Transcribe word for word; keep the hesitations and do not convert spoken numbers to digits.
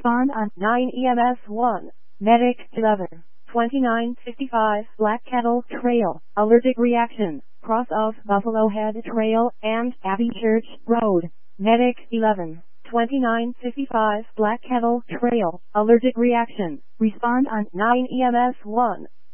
Respond on nine E M S one. Medic eleven. twenty-nine fifty-five Black Kettle Trail. Allergic reaction. Cross of Buffalo Head Trail and Abbey Church Road. Medic eleven. twenty-nine fifty-five Black Kettle Trail. Allergic reaction. Respond on nine E M S one.